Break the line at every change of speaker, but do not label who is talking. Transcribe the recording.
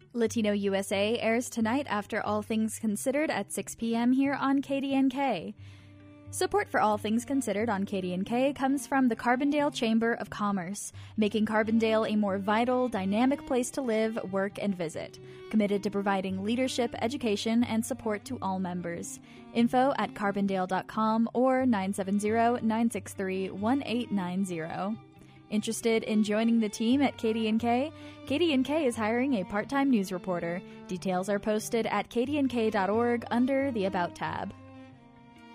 Latino USA airs tonight after All Things Considered at 6 p.m. here on KDNK. Support for All Things Considered on KDNK comes from the Carbondale Chamber of Commerce, making Carbondale a more vital, dynamic place to live, work, and visit. Committed to providing leadership, education, and support to all members. Info at carbondale.com or 970-963-1890. Interested in joining the team at KDNK? KDNK is hiring a part-time news reporter. Details are posted at kdnk.org under the About tab.